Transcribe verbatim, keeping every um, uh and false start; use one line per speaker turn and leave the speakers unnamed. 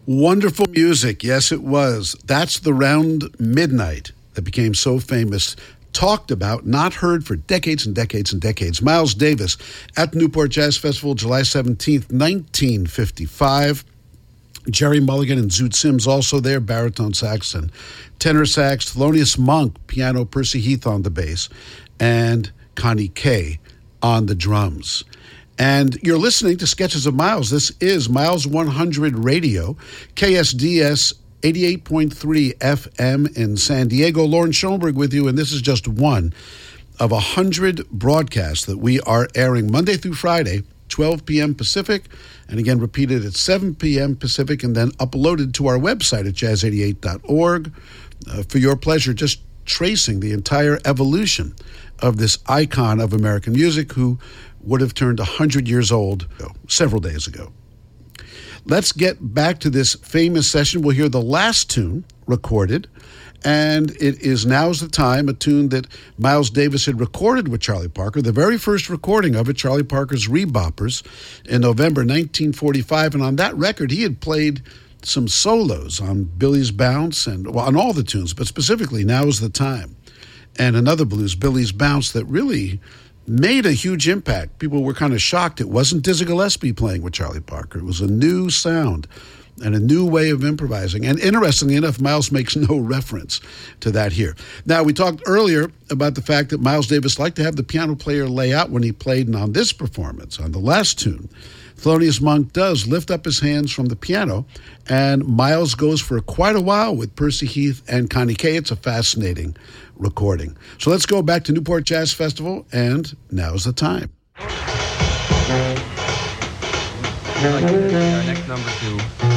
Wonderful music. Yes, it was. That's the Round Midnight that became so famous. Talked about, not heard for decades and decades and decades. Miles Davis at the Newport Jazz Festival, July seventeenth, nineteen fifty-five. Jerry Mulligan and Zoot Sims also there, baritone sax and tenor sax. Thelonious Monk, piano, Percy Heath on the bass, and Connie Kay on the drums. And you're listening to Sketches of Miles. This is Miles one hundred Radio, K S D S eighty-eight point three F M in San Diego. Lauren Schoenberg with you, and this is just one of a hundred broadcasts that we are airing Monday through Friday, twelve p.m. Pacific, and again repeated at seven p.m. Pacific, and then uploaded to our website at jazz eighty-eight dot org uh, for your pleasure, just tracing the entire evolution of this icon of American music who would have turned one hundred years old oh, several days ago. Let's get back to this famous session. We'll hear the last tune recorded, and it is Now's the Time, a tune that Miles Davis had recorded with Charlie Parker, the very first recording of it, Charlie Parker's Reboppers, in November nineteen forty-five. And on that record, he had played some solos on Billy's Bounce and well, on all the tunes, but specifically Now's the Time, and another blues, Billy's Bounce, that really made a huge impact. People were kind of shocked. It wasn't Dizzy Gillespie playing with Charlie Parker. It was a new sound and a new way of improvising. And interestingly enough, Miles makes no reference to that here. Now, we talked earlier about the fact that Miles Davis liked to have the piano player lay out when he played, and on this performance, on the last tune, Thelonious Monk does lift up his hands from the piano, and Miles goes for quite a while with Percy Heath and Connie Kay. It's a fascinating recording. So let's go back to Newport Jazz Festival, and now's the time.
Our next number two.